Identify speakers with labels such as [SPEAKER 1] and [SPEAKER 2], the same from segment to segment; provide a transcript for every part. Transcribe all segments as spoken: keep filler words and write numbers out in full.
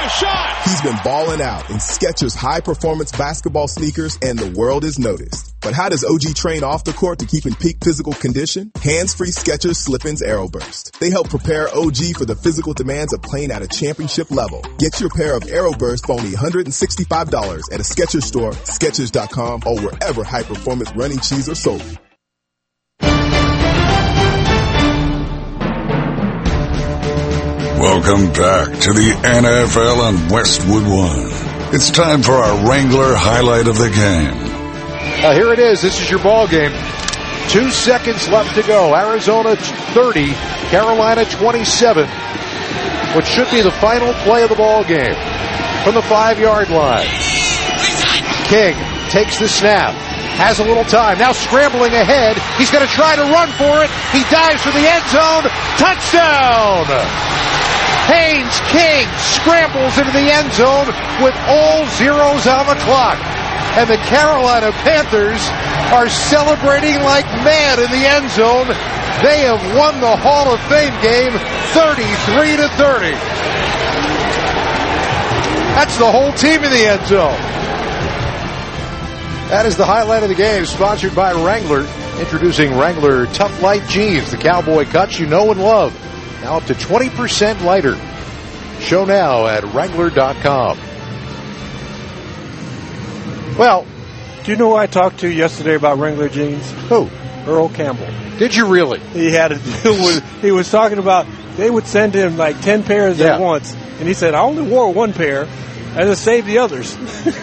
[SPEAKER 1] a shot.
[SPEAKER 2] He's been balling out in Skechers high-performance basketball sneakers, and the world is noticed. But how does O G train off the court to keep in peak physical condition? Hands-free Skechers Slip-ins Aeroburst. They help prepare O G for the physical demands of playing at a championship level. Get your pair of Aeroburst for only one hundred sixty-five dollars at a Skechers store, Skechers dot com, or wherever high-performance running shoes are sold.
[SPEAKER 3] Welcome back to the N F L on Westwood One. It's time for our Wrangler highlight of the game.
[SPEAKER 4] Uh, here it is. This is your ball game. Two seconds left to go. Arizona thirty, Carolina twenty-seven. What should be the final play of the ball game. From the five-yard line. King takes the snap. Has a little time. Now scrambling ahead. He's going to try to run for it. He dives for the end zone. Touchdown! Haynes King scrambles into the end zone with all zeros on the clock. And the Carolina Panthers are celebrating like mad in the end zone. They have won the Hall of Fame game thirty-three to thirty. That's the whole team in the end zone. That is the highlight of the game, sponsored by Wrangler. Introducing Wrangler Tough Light Jeans, the cowboy cuts you know and love. Now up to twenty percent lighter. Show now at Wrangler dot com. Well,
[SPEAKER 5] do you know who I talked to yesterday about Wrangler jeans?
[SPEAKER 4] Who?
[SPEAKER 5] Earl Campbell.
[SPEAKER 4] Did you really?
[SPEAKER 5] He had a deal with, he was talking about they would send him like ten pairs yeah. at once, and he said, I only wore one pair, and I saved the others.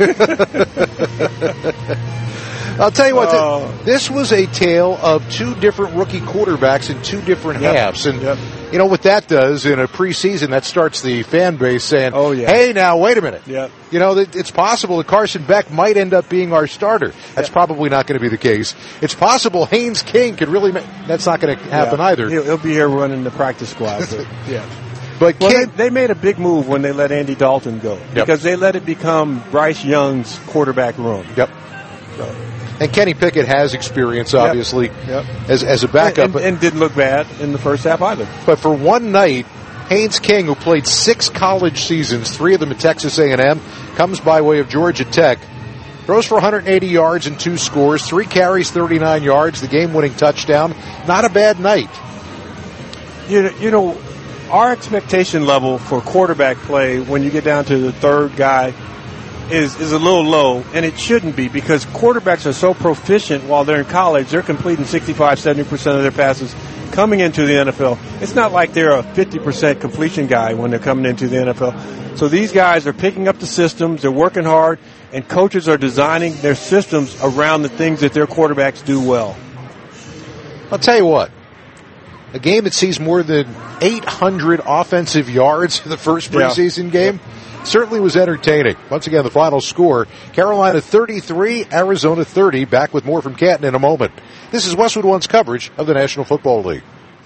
[SPEAKER 4] I'll tell you what,
[SPEAKER 5] uh,
[SPEAKER 4] this was a tale of two different rookie quarterbacks in two different
[SPEAKER 5] yep,
[SPEAKER 4] halves. And,
[SPEAKER 5] yep.
[SPEAKER 4] you know what that does in a preseason? That starts the fan base saying,
[SPEAKER 5] oh, yeah.
[SPEAKER 4] hey, now, wait a minute.
[SPEAKER 5] Yep.
[SPEAKER 4] You know, it's possible that Carson Beck might end up being our starter. That's yep. probably not going to be the case. It's possible Haynes King could really make, that's not going to happen
[SPEAKER 5] yeah.
[SPEAKER 4] either.
[SPEAKER 5] He'll, he'll be here running the practice squad. But, yeah.
[SPEAKER 4] But
[SPEAKER 5] well,
[SPEAKER 4] King,
[SPEAKER 5] they, they made a big move when they let Andy Dalton go.
[SPEAKER 4] Yep.
[SPEAKER 5] Because they let it become Bryce Young's quarterback room.
[SPEAKER 4] Yep.
[SPEAKER 5] So.
[SPEAKER 4] And Kenny Pickett has experience, obviously,
[SPEAKER 5] yep. Yep.
[SPEAKER 4] As, as a backup.
[SPEAKER 5] And, and, and didn't look bad in the first half either.
[SPEAKER 4] But for one night, Haynes King, who played six college seasons, three of them at Texas A and M, comes by way of Georgia Tech, throws for one hundred eighty yards and two scores, three carries, thirty-nine yards, the game-winning touchdown. Not a bad night.
[SPEAKER 5] You, you know, our expectation level for quarterback play when you get down to the third guy is is a little low, and it shouldn't be, because quarterbacks are so proficient while they're in college. They're completing sixty-five, seventy percent of their passes coming into the N F L. It's not like they're a fifty percent completion guy when they're coming into the N F L. So these guys are picking up the systems, they're working hard, and coaches are designing their systems around the things that their quarterbacks do well.
[SPEAKER 4] I'll tell you what, a game that sees more than eight hundred offensive yards in the first preseason yeah. game certainly was entertaining. Once again, the final score, Carolina thirty-three, Arizona thirty. Back with more from Canton in a moment. This is Westwood One's coverage of the National Football League.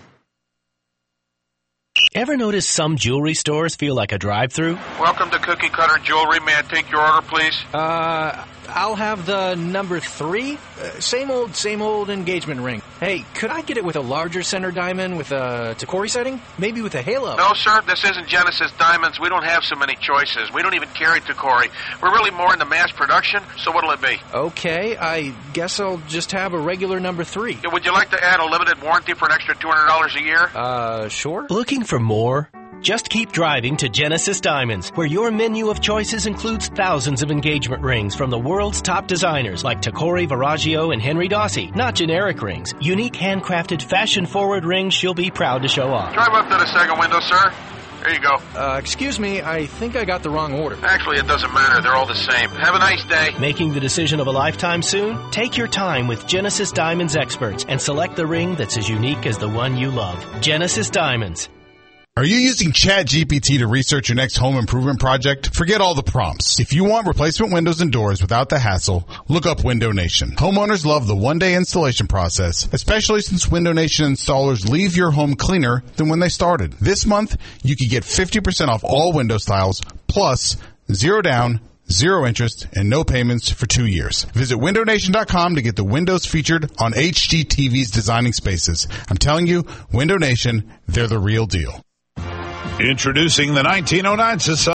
[SPEAKER 6] Ever notice some jewelry stores feel like a drive-thru?
[SPEAKER 7] Welcome to Cookie Cutter Jewelry. May I take your order, please?
[SPEAKER 8] Uh, I'll have the number three. Uh, same old, same old engagement ring. Hey, could I get it with a larger center diamond with a Tacori setting? Maybe with a halo?
[SPEAKER 7] No, sir. This isn't Genesis Diamonds. We don't have so many choices. We don't even carry Tacori. We're really more into mass production, so what'll it be?
[SPEAKER 8] Okay, I guess I'll just have a regular number three.
[SPEAKER 7] Yeah, would you like to add a limited warranty for an extra two hundred dollars a year?
[SPEAKER 8] Uh, sure.
[SPEAKER 6] Looking for more? Just keep driving to Genesis Diamonds, where your menu of choices includes thousands of engagement rings from the world's top designers like Tacori, Verragio, and Henry Dossi. Not generic rings, unique handcrafted, fashion-forward rings she'll be proud to show off.
[SPEAKER 7] Drive up to the second window, sir. There you go.
[SPEAKER 8] Uh, excuse me, I think I got the wrong order.
[SPEAKER 7] Actually, it doesn't matter. They're all the same. Have a nice day.
[SPEAKER 6] Making the decision of a lifetime soon? Take your time with Genesis Diamonds experts and select the ring that's as unique as the one you love. Genesis Diamonds.
[SPEAKER 9] Are you using ChatGPT to research your next home improvement project? Forget all the prompts. If you want replacement windows and doors without the hassle, look up Window Nation. Homeowners love the one-day installation process, especially since Window Nation installers leave your home cleaner than when they started. This month, you can get fifty percent off all window styles, plus zero down, zero interest, and no payments for two years. Visit window nation dot com to get the windows featured on H G T V's Designing Spaces. I'm telling you, Window Nation, they're the real deal.
[SPEAKER 3] Introducing the nineteen oh nine Society.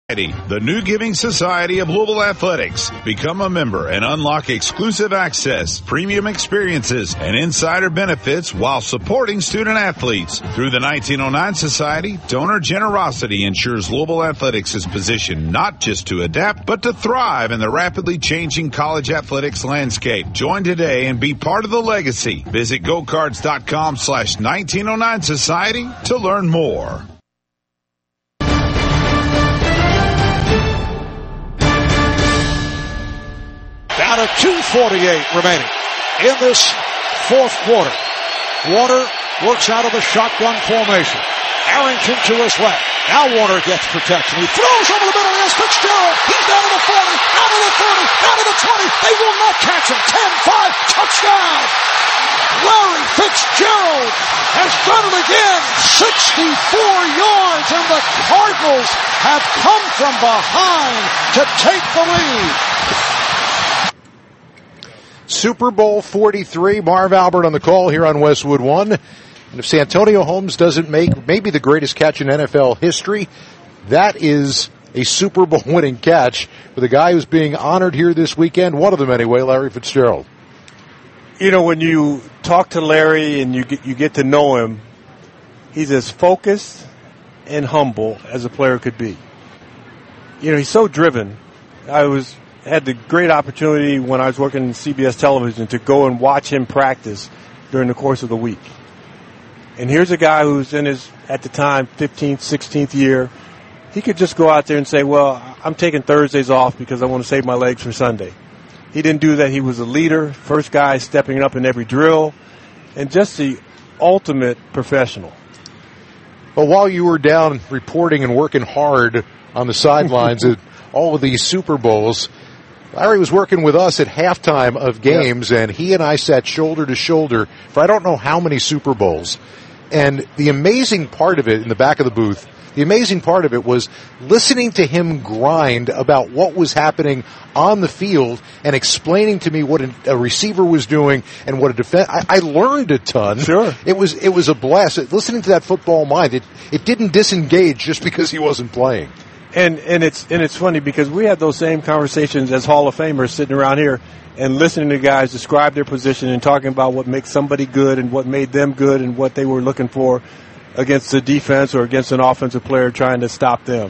[SPEAKER 1] The New Giving Society of Louisville Athletics. Become a member and unlock exclusive access, premium experiences, and insider benefits while supporting student athletes. Through the nineteen oh nine Society, donor generosity ensures Louisville Athletics is positioned not just to adapt, but to thrive in the rapidly changing college athletics landscape. Join today and be part of the legacy. Visit gocards.com slash 1909 Society to learn more.
[SPEAKER 4] Down to two forty-eight remaining in this fourth quarter. Warner works out of the shotgun formation. Arrington to his left. Now Warner gets protection. He throws over the middle. Here's Fitzgerald. He's down to the forty, out to the thirty, out to the twenty. They will not catch him. ten five, touchdown. Larry Fitzgerald has done it again. sixty-four yards, and the Cardinals have come from behind to take the lead. Super Bowl forty-three, Marv Albert on the call here on Westwood One. And if Santonio Holmes doesn't make maybe the greatest catch in N F L history, that is a Super Bowl winning catch with a guy who's being honored here this weekend, one of them anyway, Larry Fitzgerald.
[SPEAKER 5] You know, when you talk to Larry and you get, you get to know him, he's as focused and humble as a player could be. You know, he's so driven. I was... had the great opportunity when I was working in C B S television to go and watch him practice during the course of the week. And here's a guy who's in his, at the time, fifteenth, sixteenth year. He could just go out there and say, well, I'm taking Thursdays off because I want to save my legs for Sunday. He didn't do that. He was a leader, first guy stepping up in every drill, and just the ultimate professional.
[SPEAKER 4] Well, while you were down reporting and working hard on the sidelines at all of these Super Bowls, Larry was working with us at halftime of games, yeah. and he and I sat shoulder to shoulder for I don't know how many Super Bowls. And the amazing part of it in the back of the booth, the amazing part of it was listening to him grind about what was happening on the field and explaining to me what a receiver was doing and what a defense. I, I learned a ton.
[SPEAKER 5] Sure,
[SPEAKER 4] it was it was a blast. Listening to that football mind, it it didn't disengage just because he wasn't playing.
[SPEAKER 5] And and it's and it's funny because we had those same conversations as Hall of Famers sitting around here and listening to guys describe their position and talking about what makes somebody good and what made them good and what they were looking for against the defense or against an offensive player trying to stop them.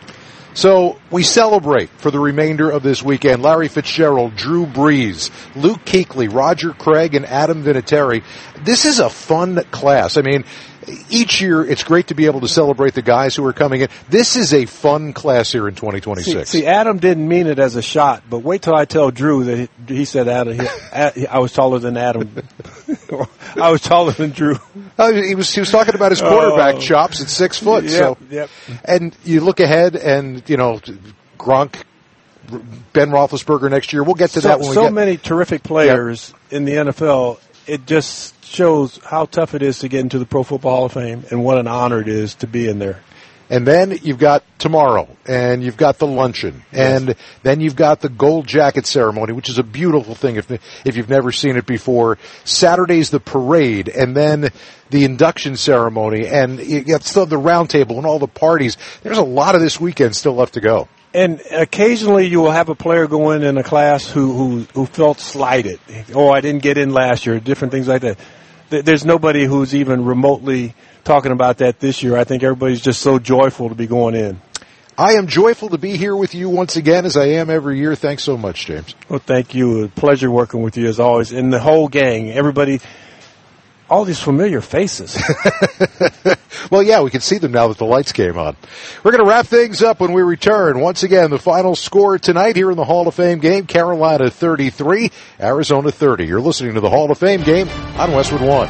[SPEAKER 4] So we celebrate for the remainder of this weekend. Larry Fitzgerald, Drew Brees, Luke Kuechly, Roger Craig, and Adam Vinatieri. This is a fun class. I mean, each year it's great to be able to celebrate the guys who are coming in. This is a fun class here in twenty twenty-six.
[SPEAKER 5] See, see Adam didn't mean it as a shot, but wait till I tell Drew that he, he said Adam. He, I was taller than Adam. I was taller than Drew.
[SPEAKER 4] Uh, he was he was talking about his quarterback
[SPEAKER 5] oh.
[SPEAKER 4] chops at six foot.
[SPEAKER 5] Yep,
[SPEAKER 4] so,
[SPEAKER 5] yep.
[SPEAKER 4] And you look ahead, and you know, Gronk, Ben Roethlisberger next year. We'll get to
[SPEAKER 5] so,
[SPEAKER 4] that when we
[SPEAKER 5] so
[SPEAKER 4] get.
[SPEAKER 5] So many terrific players yep. in the N F L. It just shows how tough it is to get into the Pro Football Hall of Fame and what an honor it is to be in there.
[SPEAKER 4] And then you've got tomorrow, and you've got the luncheon, and yes. then you've got the gold jacket ceremony, which is a beautiful thing if if you've never seen it before. Saturday's the parade, and then the induction ceremony, and you got still the round table and all the parties. There's a lot of this weekend still left to go.
[SPEAKER 5] And occasionally you will have a player go in in a class who, who, who felt slighted. Oh, I didn't get in last year, different things like that. There's nobody who's even remotely talking about that this year. I think everybody's just so joyful to be going in.
[SPEAKER 4] I am joyful to be here with you once again, as I am every year. Thanks so much, James.
[SPEAKER 5] Well, thank you. A pleasure working with you as always. And the whole gang, everybody, all these familiar faces.
[SPEAKER 4] Well, yeah, we can see them now that the lights came on. We're going to wrap things up when we return. Once again, the final score tonight here in the Hall of Fame game, Carolina thirty-three, Arizona thirty. You're listening to the Hall of Fame game on Westwood One.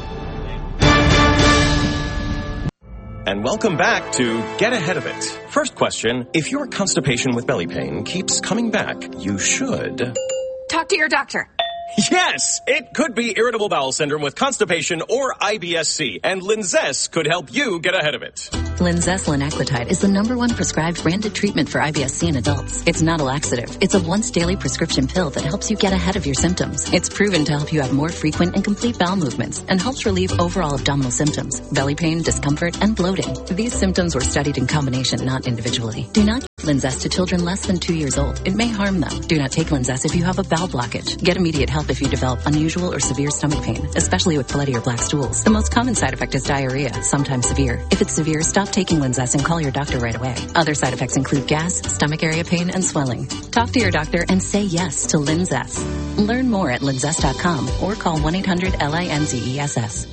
[SPEAKER 10] And welcome back to Get Ahead of It. First question, if your constipation with belly pain keeps coming back, you should...
[SPEAKER 11] talk to your doctor.
[SPEAKER 10] Yes, it could be irritable bowel syndrome with constipation or I B S C, and Linzess could help you get ahead of it.
[SPEAKER 11] Linzess linaclotide is the number one prescribed branded treatment for I B S C in adults. It's not a laxative. It's a once daily prescription pill that helps you get ahead of your symptoms. It's proven to help you have more frequent and complete bowel movements and helps relieve overall abdominal symptoms, belly pain, discomfort, and bloating. These symptoms were studied in combination, not individually. Do not give Linzess to children less than two years old. It may harm them. Do not take Linzess if you have a bowel blockage. Get immediate help if you develop unusual or severe stomach pain, especially with bloody or black stools. The most common side effect is diarrhea, sometimes severe. If it's severe, stop taking Linzess and call your doctor right away. Other side effects include gas, stomach area pain, and swelling. Talk to your doctor and say yes to Linzess. Learn more at linzess dot com or call one eight hundred L I N Z E S S.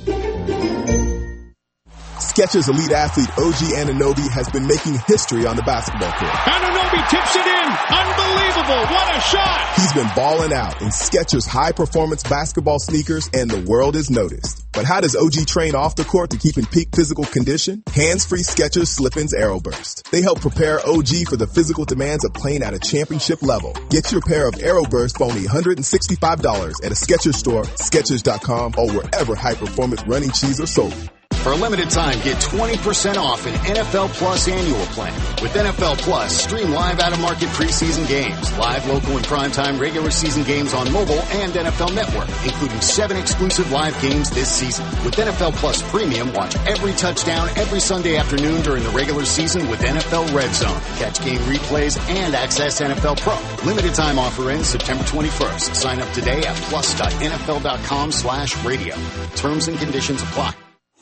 [SPEAKER 2] Skechers elite athlete O G Anunoby has been making history on the basketball court.
[SPEAKER 12] Anunoby tips it in. Unbelievable. What a shot.
[SPEAKER 2] He's been balling out in Skechers high-performance basketball sneakers, and the world has noticed. But how does O G train off the court to keep in peak physical condition? Hands-free Skechers Slip-ins Aeroburst. They help prepare O G for the physical demands of playing at a championship level. Get your pair of Aeroburst for only one hundred sixty-five dollars at a Skechers store, Skechers dot com, or wherever high-performance running shoes are sold.
[SPEAKER 13] For a limited time, get twenty percent off an N F L Plus annual plan. With N F L Plus, stream live out-of-market preseason games, live local and primetime regular season games on mobile and N F L Network, including seven exclusive live games this season. With N F L Plus Premium, watch every touchdown every Sunday afternoon during the regular season with N F L Red Zone. Catch game replays and access N F L Pro. Limited time offer ends September twenty-first. Sign up today at plus dot N F L dot com slash radio. Terms and conditions apply.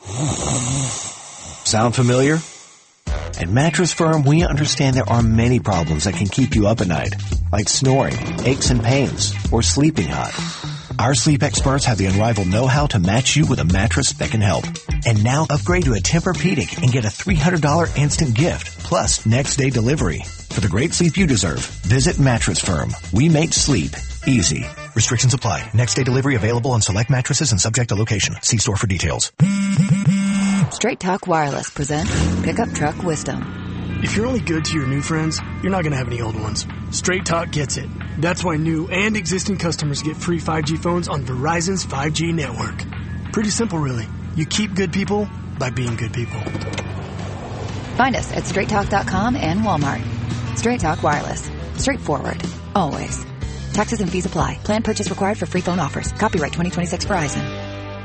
[SPEAKER 14] Sound familiar? At Mattress Firm, we understand there are many problems that can keep you up at night, like snoring, aches and pains, or sleeping hot. Our sleep experts have the unrivaled know-how to match you with a mattress that can help. And now upgrade to a Tempur-Pedic and get a three hundred dollars instant gift, plus next day delivery. For the great sleep you deserve, visit Mattress Firm. We make sleep easy. Restrictions apply. Next day delivery available on select mattresses and subject to location. See store for details.
[SPEAKER 15] Straight Talk Wireless presents Pickup Truck Wisdom.
[SPEAKER 16] If you're only good to your new friends, you're not going to have any old ones. Straight Talk gets it. That's why new and existing customers get free five G phones on Verizon's five G network. Pretty simple, really. You keep good people by being good people.
[SPEAKER 15] Find us at straight talk dot com and Walmart. Straight Talk Wireless. Straightforward. Always. Taxes and fees apply. Plan purchase required for free phone offers. Copyright twenty twenty-six Verizon.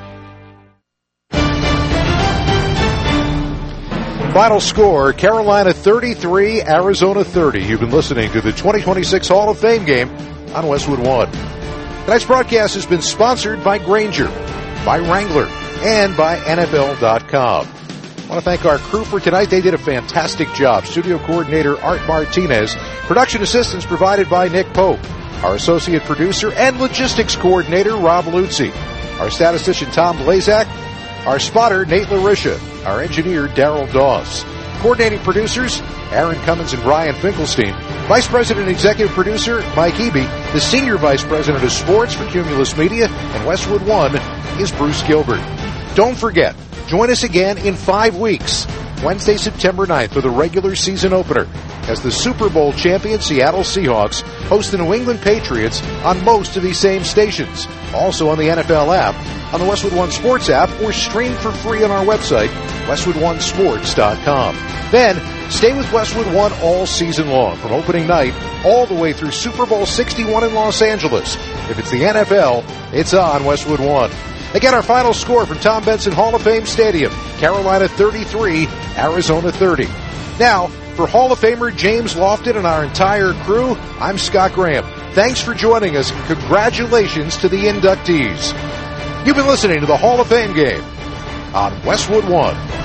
[SPEAKER 4] Final score, Carolina thirty-three, Arizona thirty. You've been listening to the twenty twenty-six Hall of Fame game on Westwood One. Tonight's broadcast has been sponsored by Grainger, by Wrangler, and by N F L dot com. I want to thank our crew for tonight. They did a fantastic job. Studio coordinator Art Martinez. Production assistance provided by Nick Pope. Our associate producer and logistics coordinator Rob Luzzi. Our statistician Tom Blazak. Our spotter Nate Larisha. Our engineer Daryl Doss. Coordinating producers Aaron Cummins and Brian Finkelstein. Vice President and Executive Producer Mike Eby. The Senior Vice President of Sports for Cumulus Media and Westwood One is Bruce Gilbert. Don't forget, join us again in five weeks, Wednesday, September ninth, for the regular season opener, as the Super Bowl champion Seattle Seahawks host the New England Patriots on most of these same stations. Also on the N F L app, on the Westwood One Sports app, or stream for free on our website, westwood one sports dot com. Then, stay with Westwood One all season long, from opening night all the way through Super Bowl sixty-one in Los Angeles. If it's the N F L, it's on Westwood One. Again, our final score from Tom Benson Hall of Fame Stadium, Carolina thirty-three, Arizona thirty. Now, for Hall of Famer James Lofton and our entire crew, I'm Scott Graham. Thanks for joining us, and congratulations to the inductees. You've been listening to the Hall of Fame game on Westwood One.